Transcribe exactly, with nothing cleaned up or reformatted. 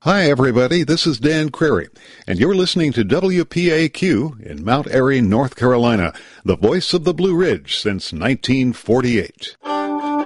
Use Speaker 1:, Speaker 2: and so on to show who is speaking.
Speaker 1: Hi, everybody. This is Dan Crary, and you're listening to W P A Q in Mount Airy, North Carolina, the voice of the Blue Ridge since nineteen forty-eight.